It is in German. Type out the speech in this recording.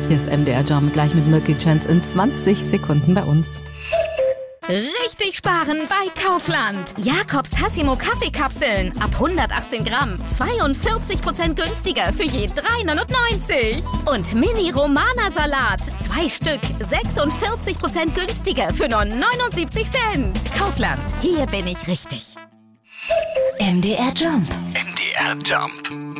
Hier ist MDR Jump, gleich mit Milky Chance in 20 Sekunden bei uns. Richtig sparen bei Kaufland. Jakobs Tassimo Kaffeekapseln ab 118 Gramm. 42% günstiger für je 3,99. Und Mini Romana Salat. 2 Stück. 46% günstiger für nur 79 Cent. Kaufland. Hier bin ich richtig. MDR Jump. MDR Jump.